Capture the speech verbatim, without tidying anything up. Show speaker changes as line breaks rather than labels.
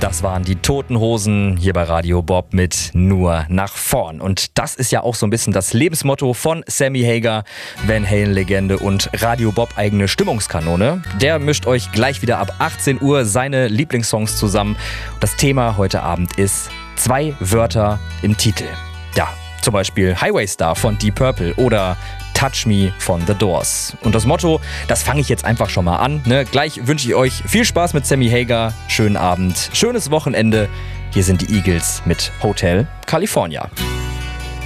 Das waren die Toten Hosen hier bei Radio Bob mit Nur nach vorn. Und das ist ja auch so ein bisschen das Lebensmotto von Sammy Hagar, Van Halen-Legende und Radio Bob eigene Stimmungskanone. Der mischt euch gleich wieder ab achtzehn Uhr seine Lieblingssongs zusammen. Das Thema heute Abend ist zwei Wörter im Titel. Ja, zum Beispiel Highway Star von Deep Purple oder Touch Me von The Doors. Und das Motto, das fange ich jetzt einfach schon mal an. Ne? Gleich wünsche ich euch viel Spaß mit Sammy Hagar, schönen Abend, schönes Wochenende. Hier sind die Eagles mit Hotel California.